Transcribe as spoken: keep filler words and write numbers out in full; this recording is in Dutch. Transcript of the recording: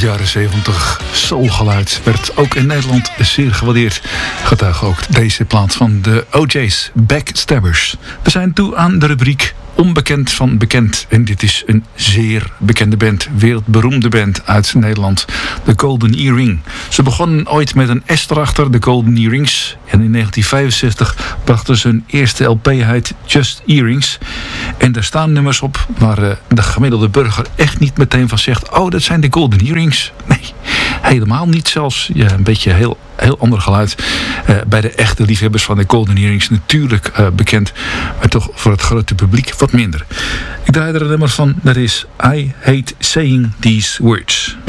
jaren zeventig soulgeluid werd ook in Nederland zeer gewaardeerd. Getuige ook deze plaat van de O J's, Backstabbers. We zijn toe aan de rubriek Onbekend van Bekend. En dit is een zeer bekende band, wereldberoemde band uit Nederland. De Golden Earring. Ze begonnen ooit met een S erachter, de Golden Earrings. En in negentien vijfenzestig brachten ze hun eerste L P uit, Just Earrings. En daar staan nummers op waar uh, de gemiddelde burger echt niet meteen van zegt: oh, dat zijn de Golden Earrings. Nee, helemaal niet zelfs. Ja, een beetje heel, heel ander geluid. Uh, bij de echte liefhebbers van de Golden Earrings natuurlijk uh, bekend. Maar toch voor het grote publiek wat minder. Ik draai er een nummer van. Dat is I Hate Saying These Words.